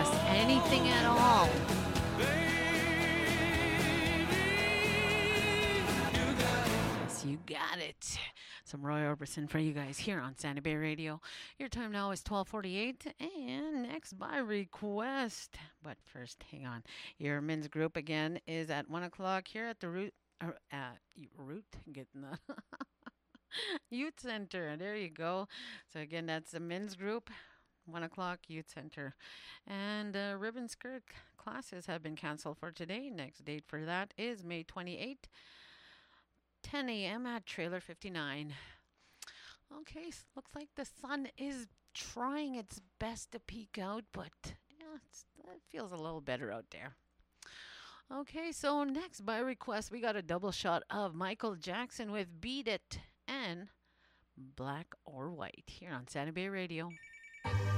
request. Anything at all. Yes, you got it. Some Roy Orbison for you guys here on Santa Bay Radio. Your time now is 12:48, and next by request. But first, hang on. Your men's group again is at 1 o'clock here at the Root, getting the Youth Center. There you go. So again, that's the men's group. 1 o'clock, Youth Center. And ribbon skirt classes have been canceled for today. Next date for that is May 28th, 10 a.m. at Trailer 59. Okay, looks like the sun is trying its best to peek out, but yeah, it feels a little better out there. Okay, so next by request, we got a double shot of Michael Jackson with Beat It and Black or White here on Santa Bay Radio.